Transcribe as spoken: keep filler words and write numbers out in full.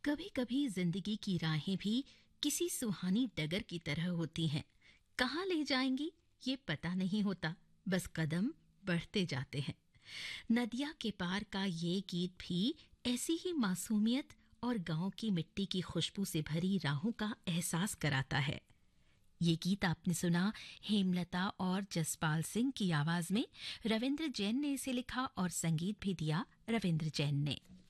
कभी कभी जिंदगी की राहें भी किसी सुहानी डगर की तरह होती हैं। कहाँ ले जाएंगी ये पता नहीं होता, बस कदम बढ़ते जाते हैं। नदिया के पार का ये गीत भी ऐसी ही मासूमियत और गांव की मिट्टी की खुशबू से भरी राहों का एहसास कराता है। ये गीत आपने सुना हेमलता और जसपाल सिंह की आवाज में। रविंद्र जैन ने इसे लिखा और संगीत भी दिया रविंद्र जैन ने।